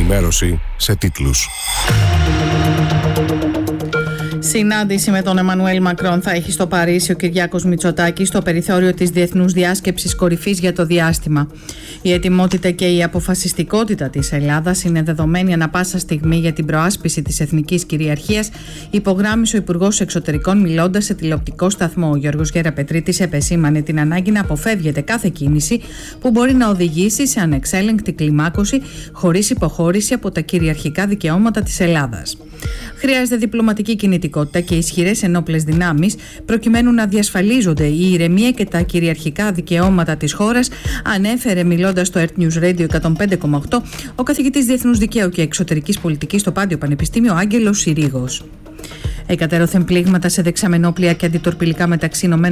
ενημέρωση σε τίτλους. Συνάντηση με τον Εμμανουέλ Μακρόν θα έχει στο Παρίσι ο Κυριάκος Μητσοτάκης στο περιθώριο της Διεθνούς Διάσκεψης Κορυφής για το διάστημα. Η ετοιμότητα και η αποφασιστικότητα της Ελλάδας είναι δεδομένη ανα πάσα στιγμή για την προάσπιση της εθνικής κυριαρχίας, υπογράμμισε ο Υπουργός Εξωτερικών μιλώντας σε τηλεοπτικό σταθμό. Ο Γιώργος Γεραπετρίτης επεσήμανε την ανάγκη να αποφεύγεται κάθε κίνηση που μπορεί να οδηγήσει σε ανεξέλεγκτη κλιμάκωση χωρίς υποχώρηση από τα κυριαρχικά δικαιώματα της Ελλάδας. Χρειάζεται διπλωματική κινητικότητα και ισχυρές ενόπλες δυνάμεις προκειμένου να διασφαλίζονται η ηρεμία και τα κυριαρχικά δικαιώματα της χώρας, ανέφερε μιλώντας στο Earth News Radio 105,8 ο καθηγητής Διεθνούς Δικαίου και Εξωτερικής Πολιτικής στο Πάντιο Πανεπιστήμιο Άγγελος Συρίγος. Εκατέρωθεν πλήγματα σε δεξαμενόπλια και αντιτορπιλικά μεταξύ